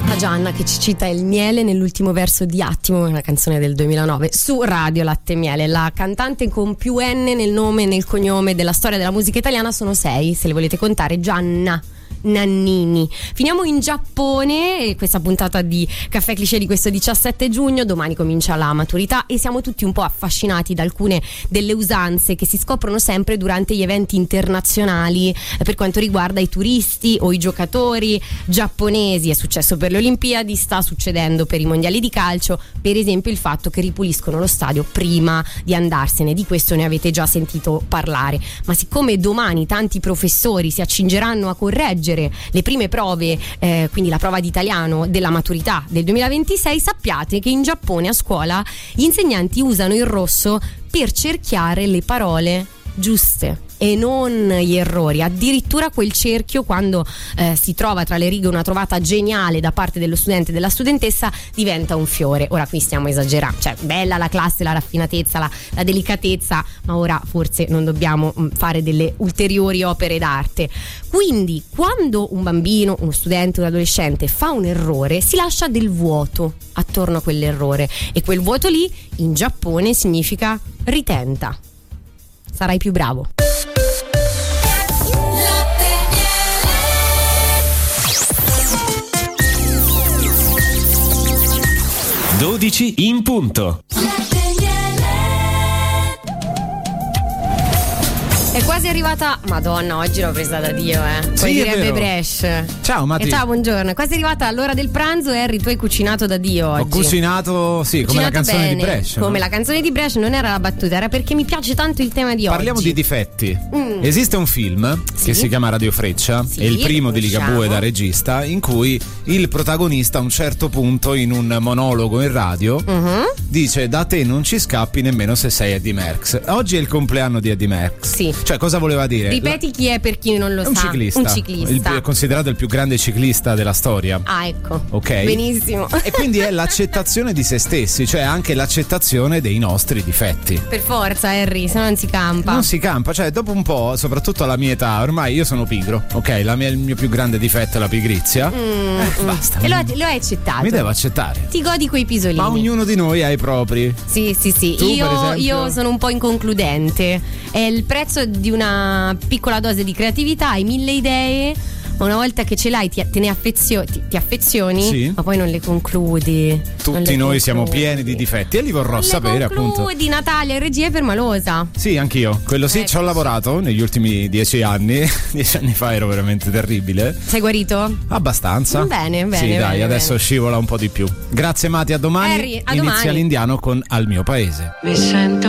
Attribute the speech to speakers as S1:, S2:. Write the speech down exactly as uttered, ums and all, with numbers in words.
S1: Gianna che ci cita il miele nell'ultimo verso di Attimo, una canzone del duemilanove su Radio Latte e Miele. La cantante con più N nel nome e nel cognome della storia della musica italiana, sono sei se le volete contare, Gianna Nannini. Finiamo in Giappone e questa puntata di Caffè Cliché di questo diciassette giugno. Domani comincia la maturità e siamo tutti un po' affascinati da alcune delle usanze che si scoprono sempre durante gli eventi internazionali per quanto riguarda i turisti o i giocatori giapponesi. È successo per le Olimpiadi, sta succedendo per i mondiali di calcio, per esempio il fatto che ripuliscono lo stadio prima di andarsene. Di questo ne avete già sentito parlare, ma siccome domani tanti professori si accingeranno a correggere le prime prove, eh, quindi la prova di italiano della maturità del duemilaventisei, sappiate che in Giappone a scuola gli insegnanti usano il rosso per cerchiare le parole giuste e non gli errori. Addirittura quel cerchio, quando eh, si trova tra le righe una trovata geniale da parte dello studente e della studentessa, diventa un fiore. Ora qui stiamo esagerando, cioè bella la classe, la raffinatezza, la, la delicatezza, ma ora forse non dobbiamo mh, fare delle ulteriori opere d'arte. Quindi quando un bambino, uno studente, un adolescente fa un errore, si lascia del vuoto attorno a quell'errore e quel vuoto lì in Giappone significa ritenta, sarai più bravo.
S2: dodici in punto.
S1: È quasi arrivata, Madonna, oggi l'ho presa da Dio, eh. Poi
S3: sì,
S1: direbbe Bresh.
S3: Ciao Mati.
S1: E ciao, buongiorno. È quasi arrivata l'ora del pranzo. Harry, tu hai cucinato da Dio oggi.
S3: Ho cucinato, sì,
S1: cucinato
S3: come la canzone
S1: bene,
S3: di Bresh.
S1: Come
S3: no?
S1: la canzone di Bresh, non era la battuta, era perché mi piace tanto il tema di
S3: Parliamo
S1: oggi.
S3: di difetti.
S1: Mm.
S3: Esiste un film
S1: sì.
S3: che si chiama Radio Freccia,
S1: sì,
S3: è il primo di
S1: conosciamo.
S3: Ligabue da regista, in cui il protagonista a un certo punto in un monologo in radio
S1: uh-huh.
S3: dice: da te non ci scappi nemmeno se sei Eddie Merckx. Oggi è il compleanno di Eddie Merckx.
S1: Sì.
S3: Cioè, cosa voleva dire?
S1: Ripeti
S3: La...
S1: chi è per chi non lo
S3: è un
S1: sa.
S3: ciclista.
S1: Un ciclista.
S3: Il, è considerato il più grande ciclista della storia.
S1: Ah, ecco.
S3: Ok.
S1: Benissimo.
S3: E quindi è l'accettazione di se stessi, cioè anche l'accettazione dei nostri difetti.
S1: Per forza, Harry, se no non si campa.
S3: Non si campa, cioè dopo un po', soprattutto alla mia età, ormai io sono pigro, ok? La mia, il mio più grande difetto è la pigrizia.
S1: Mm,
S3: eh,
S1: mm.
S3: basta.
S1: E lo, lo hai accettato.
S3: Mi devo accettare.
S1: Ti godi quei pisolini.
S3: Ma ognuno di noi ha i propri.
S1: Sì, sì, sì.
S3: Tu,
S1: io,
S3: per esempio?
S1: io sono un po' inconcludente. È il prezzo di una piccola dose di creatività, hai mille idee. Ma una volta che ce l'hai ti, te ne affezio, ti, ti affezioni,
S3: sì.
S1: ma poi non le concludi.
S3: Tutti
S1: non le
S3: noi
S1: concludi.
S3: siamo pieni di difetti e li vorrò
S1: non
S3: sapere,
S1: le
S3: appunto.
S1: concludi, Natalia, in regia è permalosa.
S3: Sì, anch'io. Quello sì,
S1: Ecco.
S3: ci ho lavorato negli ultimi dieci anni. Dieci anni fa ero veramente terribile.
S1: Sei guarito?
S3: Abbastanza.
S1: Bene, bene.
S3: Sì, dai,
S1: bene,
S3: adesso
S1: bene.
S3: scivola un po' di più. Grazie Mati, a domani.
S1: Harry, a
S3: Inizia
S1: domani.
S3: l'Indiano con Al mio paese.
S4: Mi sento